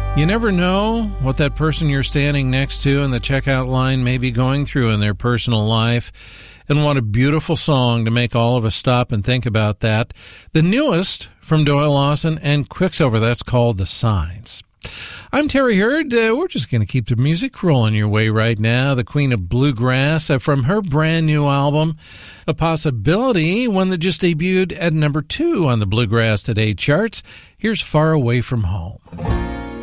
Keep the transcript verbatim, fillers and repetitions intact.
You never know what that person you're standing next to in the checkout line may be going through in their personal life. And what a beautiful song to make all of us stop and think about that. The newest from Doyle Lawson and Quicksilver, that's called The Signs. I'm Terry Hurd. Uh, we're just going to keep the music rolling your way right now. The Queen of Bluegrass uh, from her brand new album, A Possibility, one that just debuted at number two on the Bluegrass Today charts. Here's Far Away from Home.